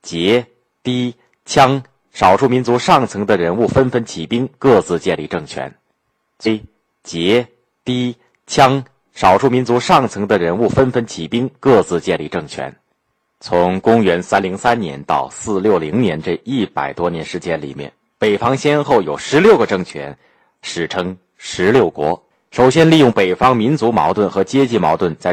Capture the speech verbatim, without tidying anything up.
羯、氐、羌少数民族上层的人物纷纷起兵，各自建立政权。C、羯、氐、羌少数民族上层的人物纷纷起兵，各自建立政权。从公元三零三年到四六零年这一百多年时间里面，北方先后有十六个政权，史称十六国。首先利用北方民族矛盾和阶级矛盾在